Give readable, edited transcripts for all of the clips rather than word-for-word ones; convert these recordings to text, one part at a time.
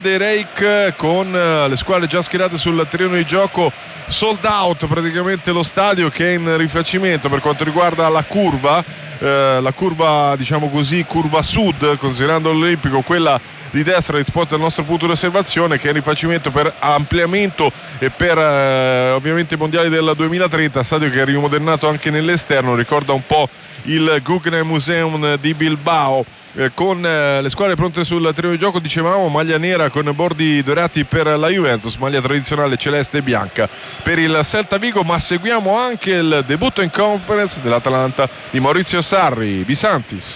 Reik con le squadre già schierate sul terreno di gioco, sold out praticamente lo stadio, che è in rifacimento per quanto riguarda la curva diciamo così, curva sud, considerando l'Olimpico, quella di destra rispetto al nostro punto di osservazione, che è in rifacimento per ampliamento e per ovviamente i mondiali del 2030, stadio che è rimodernato anche nell'esterno, ricorda un po' il Guggenheim Museum di Bilbao. Con le squadre pronte sul terreno di gioco, dicevamo, maglia nera con bordi dorati per la Juventus, maglia tradizionale celeste e bianca per il Celta Vigo, ma seguiamo anche il debutto in conference dell'Atalanta di Maurizio Sarri. Bisantis.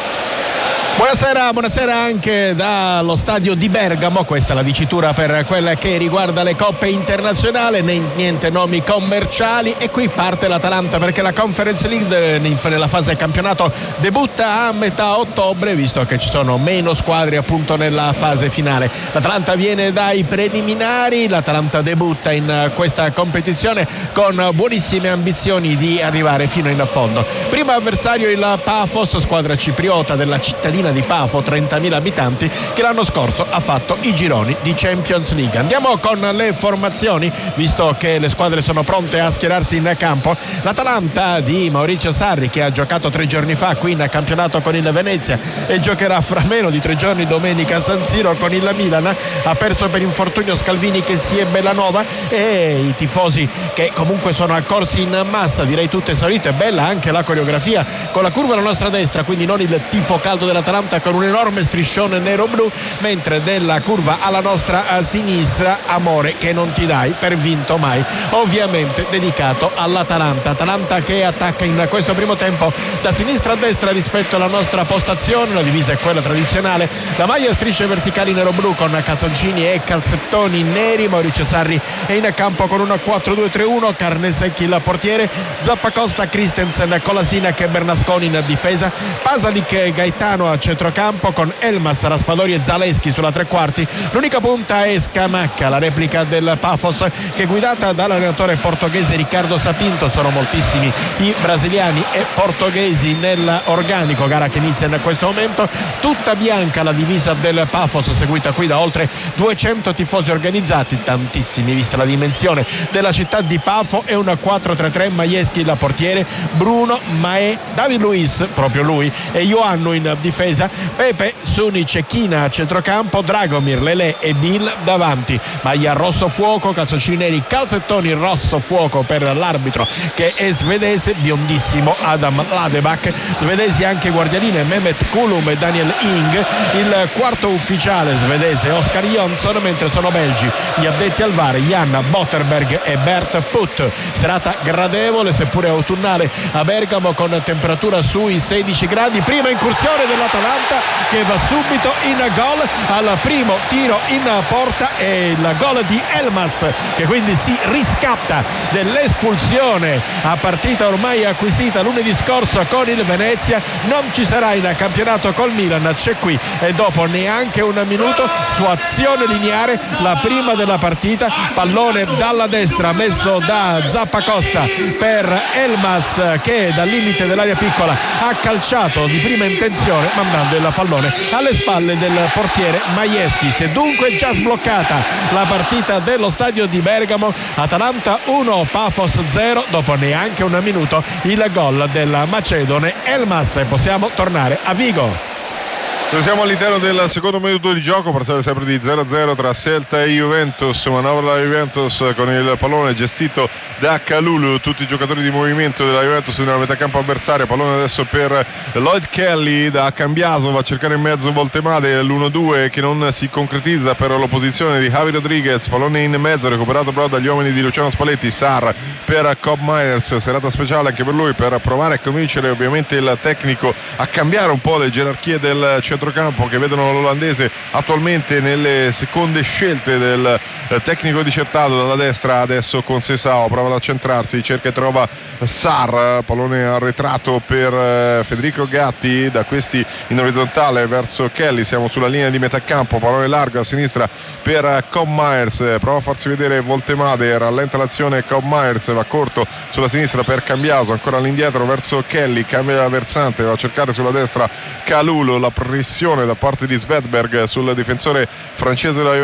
Buonasera anche dallo stadio di Bergamo. Questa è la dicitura per quella che riguarda le coppe internazionali, niente nomi commerciali, e qui parte l'Atalanta perché la Conference League nella fase campionato debutta a metà ottobre, visto che ci sono meno squadre appunto nella fase finale. L'Atalanta viene dai preliminari, l'Atalanta debutta in questa competizione con buonissime ambizioni di arrivare fino in fondo. Primo avversario il Pafos, squadra cipriota della cittadina di Pafo, 30.000 abitanti, che l'anno scorso ha fatto i gironi di Champions League. Andiamo con le formazioni, visto che le squadre sono pronte a schierarsi in campo. L'Atalanta di Maurizio Sarri, che ha giocato 3 giorni fa qui in campionato con il Venezia e giocherà fra meno di 3 giorni domenica a San Siro con il Milan, ha perso per infortunio Scalvini, che si è Bellanova, e i tifosi che comunque sono accorsi in massa, direi tutto esaurito. È bella anche la coreografia con la curva alla nostra destra, quindi non il tifo caldo dell'Atalanta con un enorme striscione nero-blu, mentre nella curva alla nostra sinistra amore che non ti dai per vinto mai, ovviamente dedicato all'Atalanta che attacca in questo primo tempo da sinistra a destra rispetto alla nostra postazione. La divisa è quella tradizionale, la maglia a strisce verticali nero-blu con calzoncini e calzettoni neri. Maurizio Sarri è in campo con una 4-2-3-1, Carnesecchi il portiere, Zappacosta, Christensen, Kolasinac e Bernasconi in difesa, Pasalic e Gaetano a centrocampo con Elmas, Raspadori e Zaleschi sulla tre quarti. L'unica punta è Scamacca, la replica del Pafos, che è guidata dall'allenatore portoghese Riccardo Sapinto. Sono moltissimi i brasiliani e portoghesi nell'organico, gara che inizia in questo momento. Tutta bianca la divisa del Pafos, seguita qui da oltre 200 tifosi organizzati, tantissimi vista la dimensione della città di Pafo. È una 4-3-3, Majewski il portiere, Bruno, Mae, David Luiz, proprio lui, e Ioannou in difesa, Pepe, Sunic e China a centrocampo, Dragomir, Lelè e Bill davanti. Maglia rosso fuoco, calzoncini neri, calzettoni rosso fuoco per l'arbitro, che è svedese, biondissimo Adam Ladebak. Svedesi anche guardialine Mehmet Kulum e Daniel Ing. Il quarto ufficiale svedese Oscar Jonsson, mentre sono belgi gli addetti al VAR Jan Botterberg e Bert Putt. Serata gradevole seppure autunnale a Bergamo, con temperatura sui 16 gradi. Prima incursione dell'Atalanta, che va subito in gol al primo tiro in porta, e il gol di Elmas, che quindi si riscatta dell'espulsione a partita ormai acquisita lunedì scorso con il Venezia. Non ci sarà in campionato col Milan, c'è qui, e dopo neanche un minuto, su azione lineare, la prima della partita, pallone dalla destra messo da Zappacosta per Elmas, che dal limite dell'area piccola ha calciato di prima intenzione, mandando il pallone alle spalle del portiere Majewski. Si è dunque già sbloccata la partita dello stadio di Bergamo. Atalanta 1, Pafos 0, dopo neanche un minuto il gol del macedone Elmas, e possiamo tornare a Vigo. Siamo all'interno del secondo minuto di gioco, partita sempre di 0-0 tra Celta e Juventus. Manovra la Juventus con il pallone gestito da Kalulu, tutti i giocatori di movimento della Juventus nella metà campo avversaria. Pallone adesso per Lloyd Kelly da Cambiaso, va a cercare in mezzo Voltemade, l'1-2 che non si concretizza per l'opposizione di Javi Rodriguez. Pallone in mezzo, recuperato però dagli uomini di Luciano Spalletti. Sarr per Cobb Miners, serata speciale anche per lui, per provare a convincere ovviamente il tecnico a cambiare un po' le gerarchie del centrocampo, che vedono l'olandese attualmente nelle seconde scelte del tecnico dicertato dalla destra. Adesso con Sesao prova ad accentrarsi, cerca e trova Sarr, pallone arretrato per Federico Gatti, da questi in orizzontale verso Kelly. Siamo sulla linea di metà campo, pallone largo a sinistra per Cobb Myers, prova a farsi vedere Voltemade, rallenta l'azione Cobb Myers, va corto sulla sinistra per Cambiaso, ancora all'indietro verso Kelly, cambia versante, va a cercare sulla destra Kalulu, la pressione da parte di Svedberg sul difensore francese della